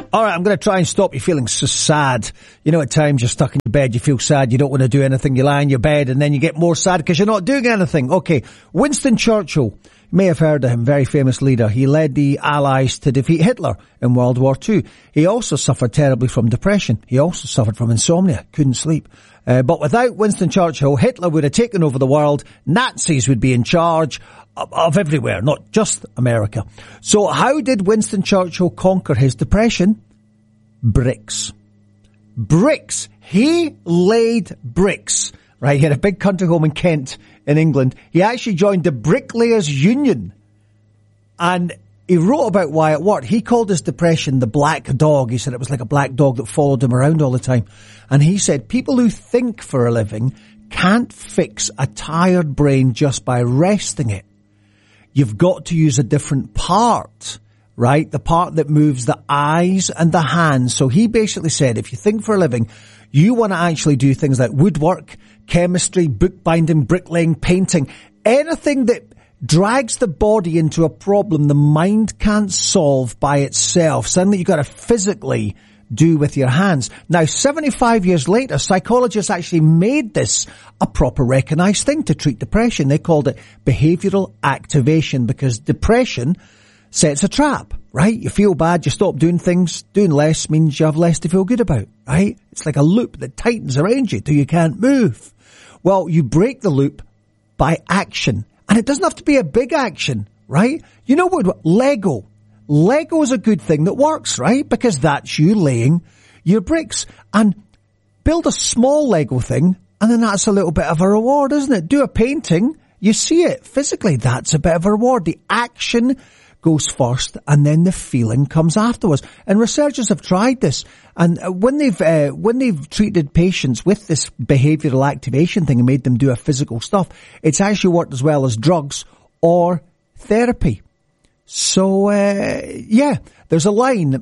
All right, I'm going to try and stop you feeling so sad. You know, at times you're stuck in your bed, you feel sad, you don't want to do anything, you lie in your bed, and then you get more sad because you're not doing anything. Okay, Winston Churchill, you may have heard of him, very famous leader. He led the Allies to defeat Hitler in World War II. He also suffered terribly from depression. He also suffered from insomnia, couldn't sleep. But without Winston Churchill, Hitler would have taken over the world, Nazis would be in charge of everywhere, not just America. So how did Winston Churchill conquer his depression? Bricks. Bricks. He laid bricks. Right, he had a big country home in Kent in England. He actually joined the Bricklayers Union. And he wrote about why it worked. He called his depression the black dog. He said it was like a black dog that followed him around all the time. And he said people who think for a living can't fix a tired brain just by resting it. You've got to use a different part, right? The part that moves the eyes and the hands. So he basically said, if you think for a living, you want to actually do things like woodwork, chemistry, bookbinding, bricklaying, painting, anything that drags the body into a problem the mind can't solve by itself, something that you've got to physically do with your hands. Now, 75 years later, psychologists actually made this a proper recognized thing to treat depression. They called it behavioral activation because depression sets a trap, right? You feel bad, you stop doing things. Doing less means you have less to feel good about, right? It's like a loop that tightens around you till you can't move. Well, you break the loop by action. And it doesn't have to be a big action, right? You know what? Lego. Lego is a good thing that works, right? Because that's you laying your bricks. And build a small Lego thing, and then that's a little bit of a reward, isn't it? Do a painting, you see it physically, that's a bit of a reward. The action goes first, and then the feeling comes afterwards. And researchers have tried this, and when they've treated patients with this behavioral activation thing and made them do a physical stuff, it's actually worked as well as drugs or therapy. So there's a line,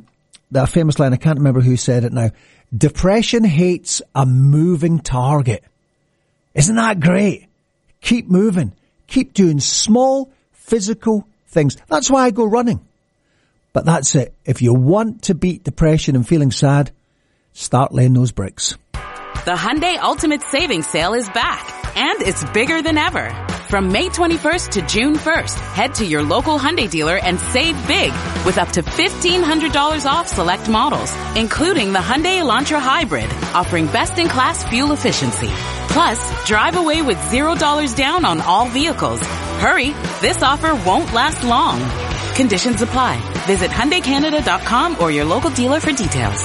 a famous line, I can't remember who said it now. Depression hates a moving target. Isn't that great? Keep moving. Keep doing small physical things. That's why I go running. But that's it. If you want to beat depression and feeling sad, start laying those bricks. The Hyundai Ultimate Savings Sale is back, and it's bigger than ever. From May 21st to June 1st, head to your local Hyundai dealer and save big with up to $1,500 off select models, including the Hyundai Elantra Hybrid, offering best-in-class fuel efficiency. Plus, drive away with $0 down on all vehicles. Hurry, this offer won't last long. Conditions apply. Visit HyundaiCanada.com or your local dealer for details.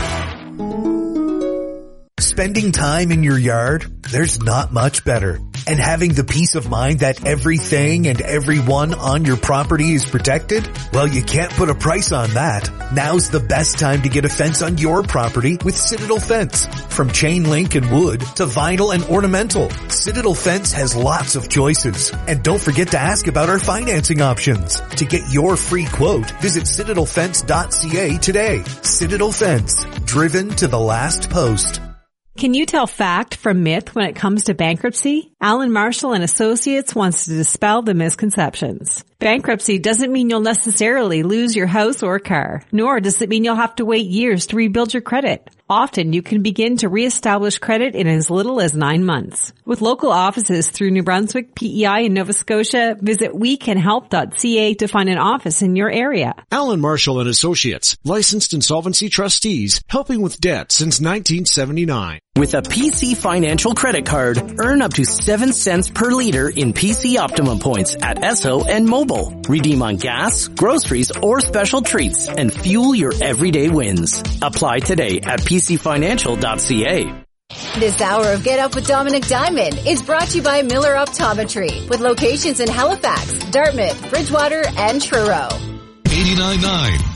Spending time in your yard, there's not much better. And having the peace of mind that everything and everyone on your property is protected? Well, you can't put a price on that. Now's the best time to get a fence on your property with Citadel Fence. From chain link and wood to vinyl and ornamental, Citadel Fence has lots of choices. And don't forget to ask about our financing options. To get your free quote, visit citadelfence.ca today. Citadel Fence, driven to the last post. Can you tell fact from myth when it comes to bankruptcy? Alan Marshall and Associates wants to dispel the misconceptions. Bankruptcy doesn't mean you'll necessarily lose your house or car, nor does it mean you'll have to wait years to rebuild your credit. Often you can begin to reestablish credit in as little as 9 months. With local offices through New Brunswick, PEI, and Nova Scotia, visit wecanhelp.ca to find an office in your area. Alan Marshall and Associates, licensed insolvency trustees, helping with debt since 1979. With a PC Financial credit card, earn up to 7 cents per liter in PC Optimum points at Esso and Mobile. Redeem on gas, groceries, or special treats and fuel your everyday wins. Apply today at pcfinancial.ca. This hour of Get Up with Dominic Diamond is brought to you by Miller Optometry, with locations in Halifax, Dartmouth, Bridgewater, and Truro. 89.9